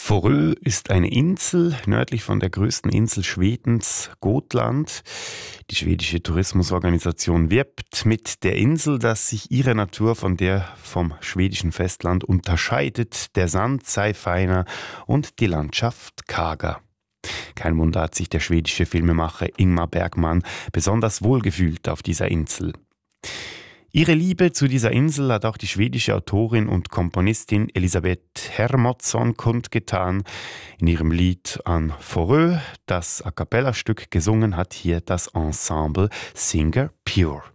Fårö ist eine Insel nördlich von der größten Insel Schwedens, Gotland. Die schwedische Tourismusorganisation wirbt mit der Insel, dass sich ihre Natur von der vom schwedischen Festland unterscheidet. Der Sand sei feiner und die Landschaft karger. Kein Wunder hat sich der schwedische Filmemacher Ingmar Bergman besonders wohlgefühlt auf dieser Insel. Ihre Liebe zu dieser Insel hat auch die schwedische Autorin und Komponistin Elisabeth Hermodsson kundgetan. In ihrem Lied An Fårö, das A-cappella-Stück gesungen hat hier das Ensemble Singer Pure.